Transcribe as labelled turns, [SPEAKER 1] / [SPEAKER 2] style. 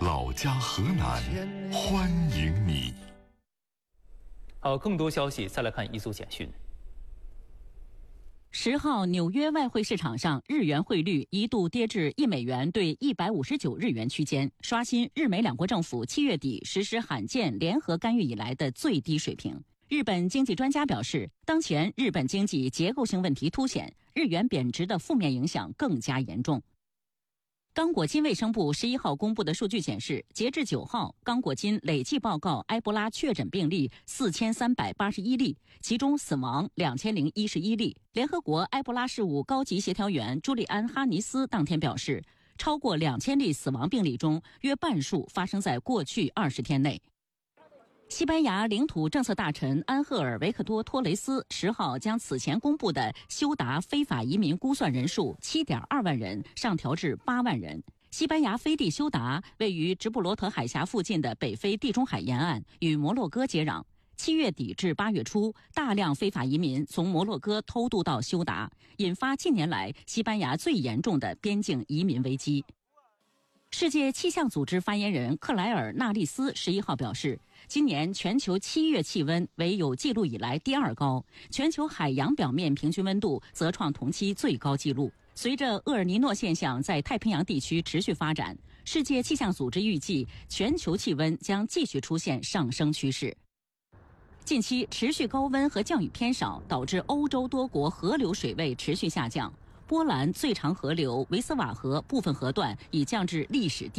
[SPEAKER 1] 老家河南，欢迎你。
[SPEAKER 2] 好，更多消息再来看一组简讯。
[SPEAKER 3] 10号，纽约外汇市场上日元汇率一度跌至1美元兑159日元区间，刷新日美两国政府7月底实施罕见联合干预以来的最低水平。日本经济专家表示，当前日本经济结构性问题凸显，日元贬值的负面影响更加严重。刚果金卫生部11号公布的数据显示，截至9号，刚果金累计报告埃博拉确诊病例4381例，其中死亡2011例。联合国埃博拉事务高级协调员朱利安·哈尼斯当天表示，超过2000例死亡病例中，约半数发生在过去20天内。西班牙领土政策大臣安赫尔·维克多·托雷斯10号将此前公布的休达非法移民估算人数7.2万人上调至8万人。西班牙飞地休达位于直布罗陀海峡附近的北非地中海沿岸，与摩洛哥接壤。7月底至8月初，大量非法移民从摩洛哥偷渡到休达，引发近年来西班牙最严重的边境移民危机。世界气象组织发言人克莱尔·纳利斯11号表示，今年全球7月气温为有记录以来第2高，全球海洋表面平均温度则创同期最高纪录。随着厄尔尼诺现象在太平洋地区持续发展，世界气象组织预计全球气温将继续出现上升趋势。近期持续高温和降雨偏少，导致欧洲多国河流水位持续下降。波兰最长河流维斯瓦河部分河段已降至历史低